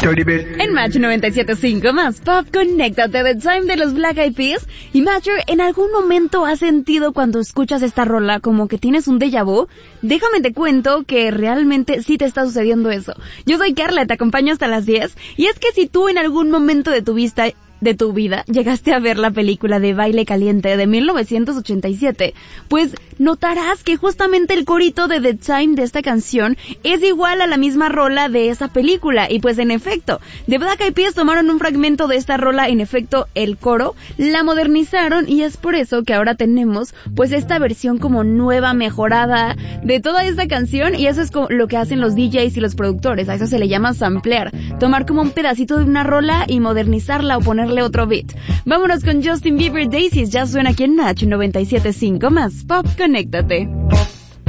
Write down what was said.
En Match 97.5 más Pop, conéctate The Time de los Black Eyed Peas. Y Matcher, ¿en algún momento has sentido cuando escuchas esta rola como que tienes un déjà vu? Déjame te cuento que realmente sí te está sucediendo eso. Yo soy Carla, te acompaño hasta las 10. Y es que si tú en algún momento de tu vida llegaste a ver la película de Baile Caliente de 1987, pues notarás que justamente el corito de The Time de esta canción es igual a la misma rola de esa película. Y pues en efecto, The Black Eyed Peas tomaron un fragmento de esta rola, en efecto el coro, la modernizaron y es por eso que ahora tenemos pues esta versión como nueva, mejorada de toda esta canción. Y eso es lo que hacen los DJs y los productores, a eso se le llama samplear, tomar como un pedacito de una rola y modernizarla o ponerle otro beat. Vámonos con Justin Bieber, Daisies, ya suena aquí en Match 97.5 más Pop, conéctate.